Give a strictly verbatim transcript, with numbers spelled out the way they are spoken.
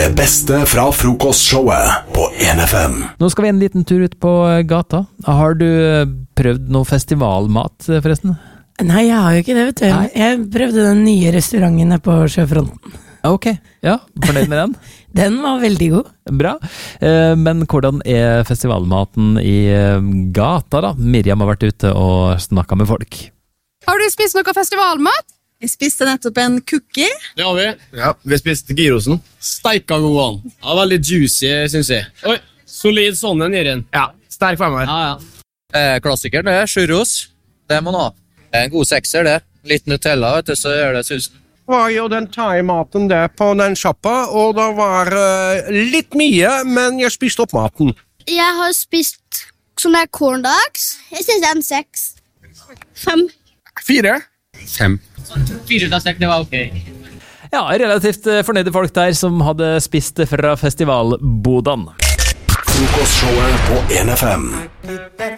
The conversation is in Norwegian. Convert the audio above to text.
Det beste fra frokostshowet på en F M. Nå skal vi en liten tur ut på gata. Har du prøvd noe festivalmat, forresten? Nei, jeg har jo ikke det, vet du. Nei. Jeg prøvde den nye restauranten på Sjøfronten. Ok, ja, fornøyd med den? Den var veldig god. Bra. Eh, Men hvordan er festivalmaten i eh, gata da? Miriam har vært ute og snakket med folk. Har du spist noe festivalmat? Jeg spiste nettopp en cookie. Det har vi. Ja, vi spiste gyrosen. Steika god an. Ja, veldig juicy, synes jeg. Oi, solid sånn en gir den. Ja, sterk femmer. Ja, ja. Eh, klassikeren det er churros. Det må man ha. En god sekser det. Litt Nutella, vet du, så gjør det susen. Var jo den thai-maten der på den shoppa, og det var uh, litt mye, men jeg spiste opp maten. Jeg har spist sånne corn dogs. Jeg synes det er en seks. Fem. Fire. Fem. Fire ut av seks, det var ok. Ja, relativt eh, fornøyde folk der som hadde spist fra festivalbodan. Frokostshowet på en F M.